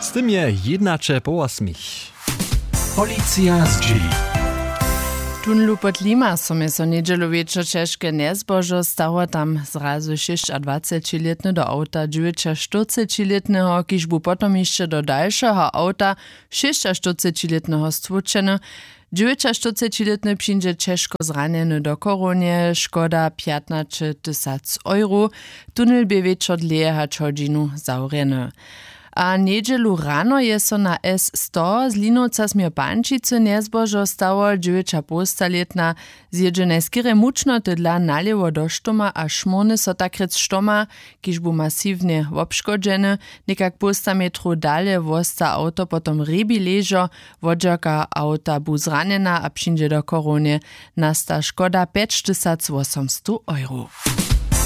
Z tym je 1:08. Policja z drzwi. Tunlu pod Lima są so niedzielu wieczor ciężkie niezbożo stało tam zrazu 26-letny do auta 49-letnego, kiż był potom jeszcze do dalszego auta 46-letnego stłuczony. 49-letny przyjdzie ciężko zraniony do koronie, szkoda 15 000 euro. Tunel by wieczor dlejechać godzinu zaurjeny. A niedzielu rano je so na S100 z Linovca smjer Pančice niezbožo stało 9,5-letna zjedžené skire mučnoty dla naliewo do štoma a šmony so takrec štoma, kiž bu masivne obškodžene, nekak posta metru dalje vosta auto potom ribi ležo, vodžaka auta bu zranjena a přinže do koronie, nasta škoda 5800 euro.